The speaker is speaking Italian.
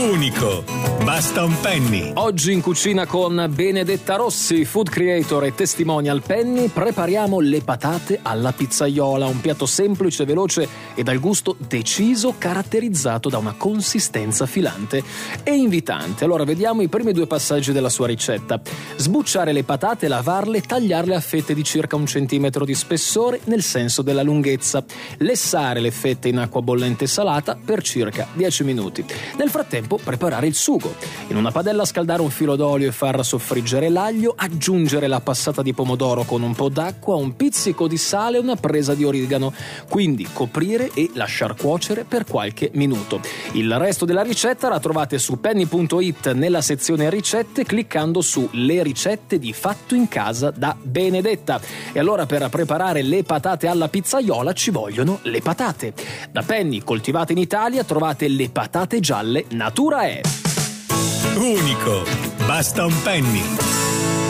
Unico, basta un penny. Oggi in cucina con Benedetta Rossi, food creator e testimonial penny, prepariamo le patate alla pizzaiola, un piatto semplice, veloce e dal gusto deciso, caratterizzato da una consistenza filante e invitante. Allora vediamo i primi due passaggi della sua ricetta. Sbucciare le patate, lavarle, tagliarle a fette di circa 1 centimetro di spessore nel senso della lunghezza. Lessare le fette in acqua bollente salata per circa 10 minuti. Nel frattempo preparare il sugo. In una padella scaldare un filo d'olio e far soffriggere l'aglio, aggiungere la passata di pomodoro con un po' d'acqua, un pizzico di sale e una presa di origano. Quindi coprire e lasciar cuocere per qualche minuto. Il resto della ricetta la trovate su penny.it nella sezione ricette cliccando su le ricette di Fatto in Casa da Benedetta. E allora per preparare le patate alla pizzaiola ci vogliono le patate. Da Penny, coltivate in Italia, trovate le patate gialle Natura E. Unico, basta un penny.